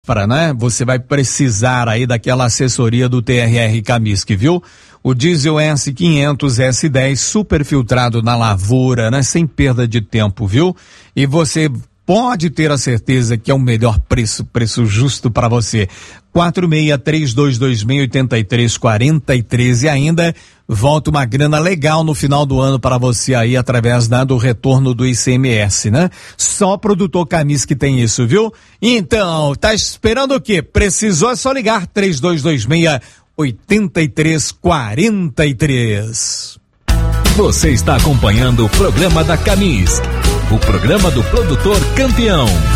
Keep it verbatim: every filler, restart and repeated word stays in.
safra, né? Você vai precisar aí daquela assessoria do T R R Camisc, viu? O diesel S quinhentos S dez super filtrado na lavoura, né? Sem perda de tempo, viu? E você pode ter a certeza que é o melhor preço, preço justo para você. quatro seis três dois dois seis oito três quatro três e ainda volta uma grana legal no final do ano para você aí através, né, do retorno do I C M S, né? Só produtor Camisc que tem isso, viu? Então, tá esperando o quê? Precisou é só ligar três dois dois seis oito três quatro três. Você está acompanhando o programa da Camisc, o programa do produtor campeão.